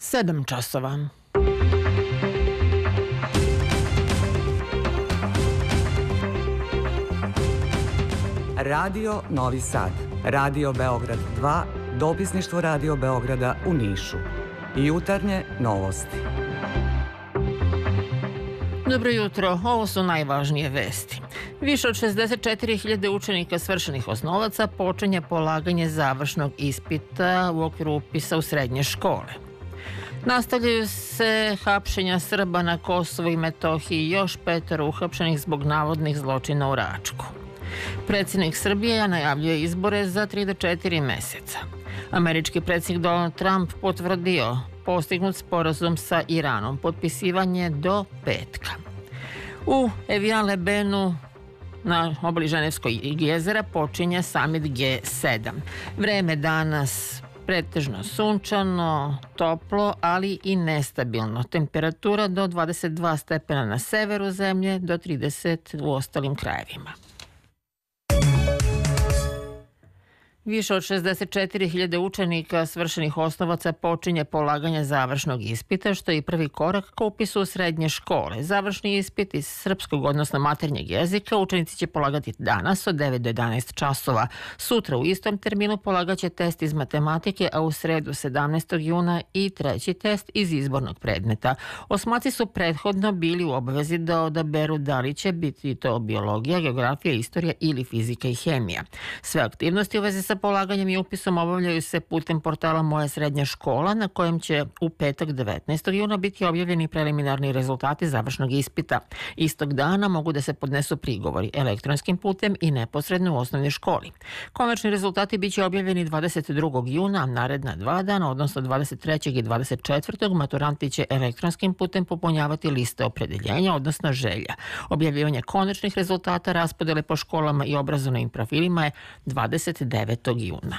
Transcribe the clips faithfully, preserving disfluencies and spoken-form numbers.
Sedam časova. Radio Novi Sad, Radio Beograd dva, dopisništvo Radio Beograda u Nišu. Jutarnje novosti. Dobro jutro, ovo su najvažnije vesti. Više od šezdeset četiri hiljade učenika svršenih osnovaca počinje polaganje završnog ispita u okviru upisa u srednje škole. Nastavljaju se hapšenja Srba na Kosovu i Metohiji, još petoro uhapšenih zbog navodnih zločina u Račku. Predsjednik Srbije najavljuje izbore za tri do četiri meseca. Američki predsjednik Donald Trump potvrdio postignut sporazum sa Iranom, potpisivanje do petka. U Evian Lebenu na obali Ženevskog jezera počinje samit G sedam. Vreme danas pretežno sunčano, toplo, ali i nestabilno. Temperatura do dvadeset dva stepena na severu zemlje, do trideset u ostalim krajevima. Više od šezdeset četiri hiljade učenika svršenih osnovaca počinje polaganje završnog ispita, što je i prvi korak ka upisu u srednje škole. Završni ispit iz srpskog, odnosno maternjeg jezika, učenici će polagati danas od devet do jedanaest časova. Sutra u istom terminu polagaće test iz matematike, a u sredu sedamnaestog juna i treći test iz izbornog predmeta. Osmaci su prethodno bili u obavezi da odaberu da li će biti to biologija, geografija, istorija ili fizika i hemija. Sve aktivnosti u vezi sa polaganjem i upisom obavljaju se putem portala Moja srednja škola, na kojem će u petak devetnaestog juna biti objavljeni preliminarni rezultati završnog ispita. Istog dana mogu da se podnesu prigovori elektronskim putem i neposredno u osnovnoj školi. Konačni rezultati biće objavljeni dvadeset drugog juna, a naredna dva dana, odnosno dvadeset trećeg i dvadeset četvrtog maturanti će elektronskim putem popunjavati liste opredeljenja, odnosno želja. Objavljivanje konačnih rezultata raspodele po školama i obrazovnim profilima je dvadeset devetog juna.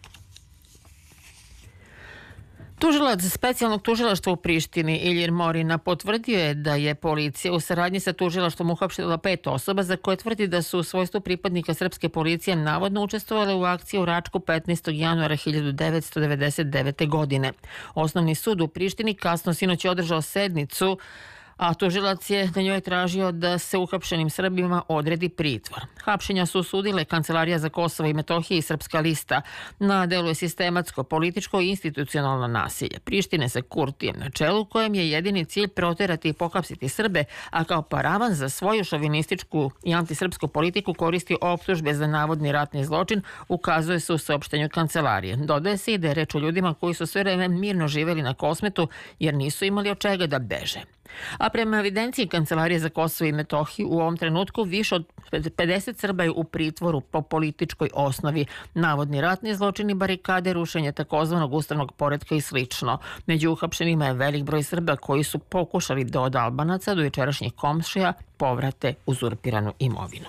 Tužilac specijalnog tužilaštva u Prištini Ilir Morina potvrdio je da je policija u saradnji sa tužilaštvom uhapsila pet osoba za koje tvrdi da su u svojstvu pripadnika srpske policije navodno učestvovale u akciji u Račku petnaestog januara hiljadu devetsto devedeset devete. godine. Osnovni sud u Prištini kasno sinoć je održao sednicu, a tužilac je na njoj tražio da se uhapšenim Srbima odredi pritvor. Hapšenja su osudile Kancelarija za Kosovo i Metohiju i Srpska lista. Na delu je sistematsko, političko i institucionalno nasilje Prištine sa Kurtijem na čelu, kojem je jedini cilj proterati i pohapsiti Srbe, a kao paravan za svoju šovinističku i antisrpsku politiku koristi optužbe za navodni ratni zločin, ukazuje se u saopštenju Kancelarije. Dodaje se i da je reč o ljudima koji su sve vreme mirno živeli na Kosmetu jer nisu imali od čega da beže. A prema evidenciji Kancelarije za Kosovo i Metohiju u ovom trenutku više od pedeset Srba je u pritvoru po političkoj osnovi. Navodni ratni zločini, barikade, rušenje takozvanog ustavnog poretka i slično. Među uhapšenima je velik broj Srba koji su pokušali da od Albanaca do jučerašnjih komšija povrate uzurpiranu imovinu.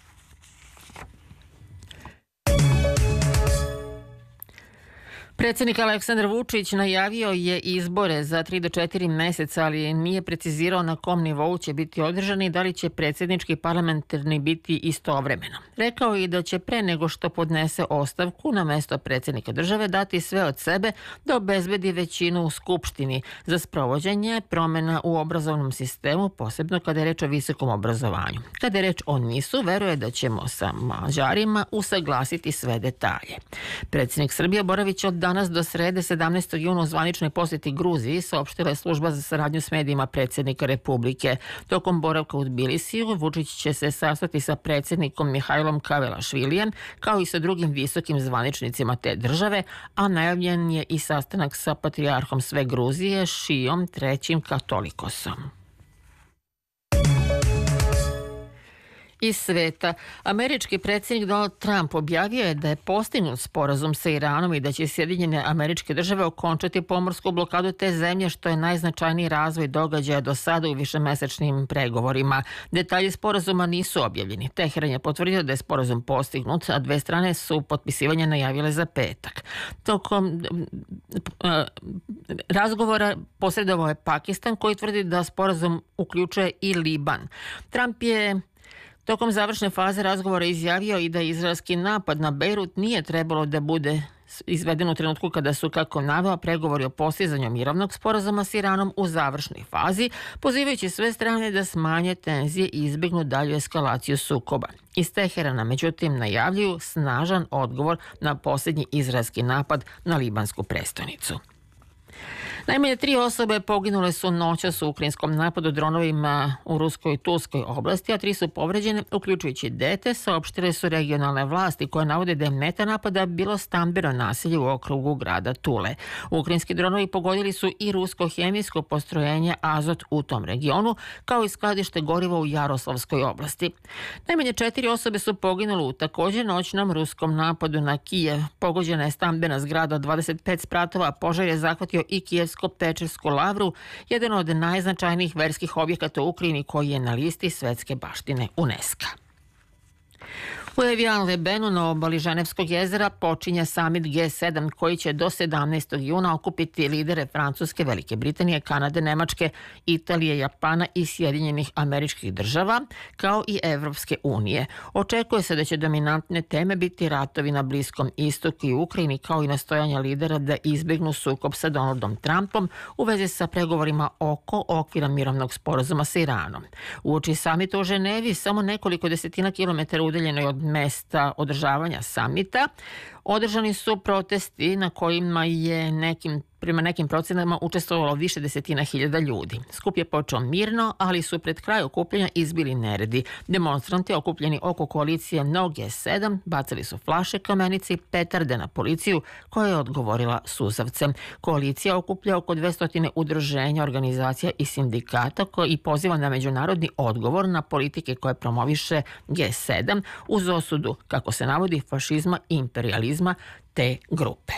Predsjednik Aleksandar Vučić najavio je izbore za tri do četiri meseca, ali nije precizirao na kom nivou će biti održani i da li će predsjednički i parlamentarni biti istovremeno. Rekao je da će pre nego što podnese ostavku na mesto predsjednika države dati sve od sebe da obezbedi većinu u Skupštini za sprovođenje promjena u obrazovnom sistemu, posebno kada je reč o visokom obrazovanju. Kada je reč o NIS-u, veruje da ćemo sa Mađarima usaglasiti sve detalje. Predsjednik Srbije boravit će od danas do srede sedamnaestog juna u zvaničnoj posjeti Gruziji, saopštila je služba za saradnju s medijima predsjednika Republike. Tokom boravka u Tbilisiju, Vučić će se sastati sa predsjednikom Mihajlom Kavelašvilijem, kao i sa drugim visokim zvaničnicima te države, a najavljen je i sastanak sa patrijarhom sve Gruzije, Šijom trećim Katolikosom. Iz sveta. Američki predsjednik Donald Trump objavio je da je postignut sporazum sa Iranom i da će Sjedinjene Američke Države okončati pomorsku blokadu te zemlje, što je najznačajniji razvoj događaja do sada u višemesečnim pregovorima. Detalji sporazuma nisu objavljeni. Teheran je potvrdio da je sporazum postignut, a dve strane su potpisivanje najavile za petak. Tokom razgovora posredovao je Pakistan, koji tvrdi da sporazum uključuje i Liban. Trump je tokom završne faze razgovora izjavio i da izraelski napad na Bejrut nije trebalo da bude izveden u trenutku kada su, kako naveo, pregovori o postizanju mirovnog sporazuma s Iranom u završnoj fazi, pozivajući sve strane da smanje tenzije i izbjegnu dalju eskalaciju sukoba. Iz Teherana, međutim, najavljuju snažan odgovor na posljednji izraelski napad na libansku prestonicu. Najmanje tri osobe poginule su noćas u ukrajinskom napadu dronovima u ruskoj Tulskoj oblasti, a tri su povređene, uključujući dete, saopštile su regionalne vlasti koje navode da je meta napada bilo stambeno naselje u okrugu grada Tule. Ukrajinski dronovi pogodili su i rusko hemijsko postrojenje Azot u tom regionu, kao i skladište goriva u Jaroslavskoj oblasti. Najmanje četiri osobe su poginule u također noćnom ruskom napadu na Kijev. Pogođena je stambena zgrada od dvadeset pet spratova, požar je zahvatio i Kijevsko-Pečersku lavru, jedan od najznačajnijih verskih objekata u Ukrajini koji je na listi svetske baštine UNESCO. U Evian-le-Benu na obali Ženevskog jezera počinje samit G sedam koji će do sedamnaestog juna okupiti lidere Francuske, Velike Britanije, Kanade, Nemačke, Italije, Japana i Sjedinjenih Američkih Država, kao i Evropske unije. Očekuje se da će dominantne teme biti ratovi na Bliskom istoku i Ukrajini, kao i nastojanja lidera da izbjegnu sukob sa Donaldom Trumpom u vezi sa pregovorima oko okvira mirovnog sporazuma sa Iranom. Uoči samita u Ženevi, samo nekoliko desetina kilometara udaljeno od mesta održavanja samita, održani su protesti na kojima je nekim, prema nekim procenama učestvovalo više desetina hiljada ljudi. Skup je počeo mirno, ali su pred kraj okupljanja izbili neredi. Demonstranti okupljeni oko koalicije No G sedam bacali su flaše, kamenice i petarde na policiju koja je odgovorila suzavcem. Koalicija okuplja oko dvesta udruženja, organizacija i sindikata koji poziva na međunarodni odgovor na politike koje promoviše G sedam uz osudu, kako se navodi, fašizma i imperializma te grupe.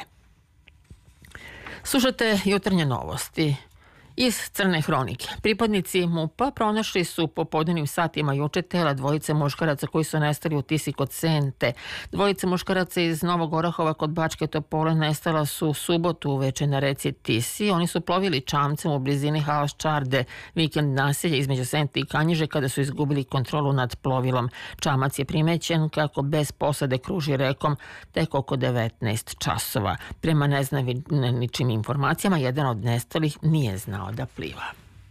Slušate jutarnje novosti iz Crne hronike. Pripadnici MUP-a pronašli su po popodnevnim satima juče tela dvojice muškaraca koji su nestali u Tisi kod Sente. Dvojice muškaraca iz Novog Orahova kod Bačke Topole nestala su u subotu uveče na reci Tisi. Oni su plovili čamcem u blizini Halas Čarde, vikend naselja između Sente i Kanjiže, kada su izgubili kontrolu nad plovilom. Čamac je primećen kako bez posade kruži rekom tek oko devetnaest časova. Prema neznaničnim informacijama, jedan od nestalih nije znao da pliva.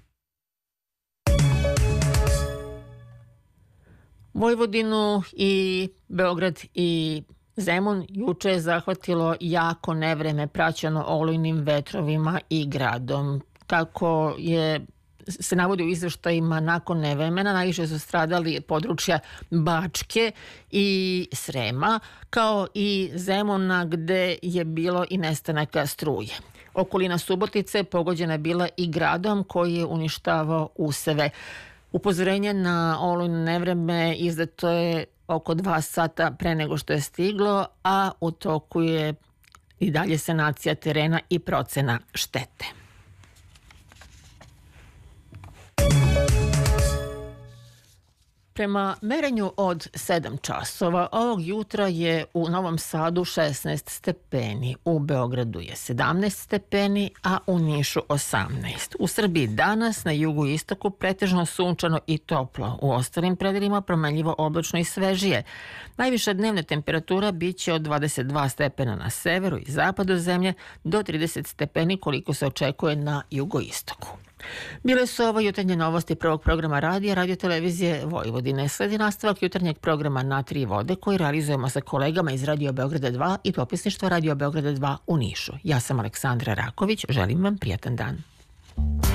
Vojvodinu i Beograd i Zemun juče je zahvatilo jako nevreme praćeno olujnim vetrovima i gradom. Kako je se navodi u izveštajima, nakon nevremena najviše su stradali područja Bačke i Srema, kao i Zemuna gde je bilo i nestanaka struje. Okolina Subotice pogođena je bila i gradom koji je uništavao useve. Upozorenje na olujno nevreme izdato je oko dva sata pre nego što je stiglo, a u toku je i dalje sanacija terena i procena štete. Prema merenju od sedam časova, ovog jutra je u Novom Sadu šesnaest stepeni, u Beogradu je sedamnaest stepeni, a u Nišu osamnaest. U Srbiji danas na jugu i istoku pretežno sunčano i toplo, u ostalim predelima promenljivo oblačno i svežije. Najviša dnevna temperatura biće od dvadeset dva stepena na severu i zapadu zemlje do trideset stepeni koliko se očekuje na jugoistoku. Bile su ovo jutarnje novosti prvog programa radija Radio Televizije Vojvodine. Sledi nastavak jutarnjeg programa Na tri vode koji realizujemo sa kolegama iz Radio Beograda dva i dopisništva Radio Beograda dva u Nišu. Ja sam Aleksandra Raković, želim vam prijatan dan.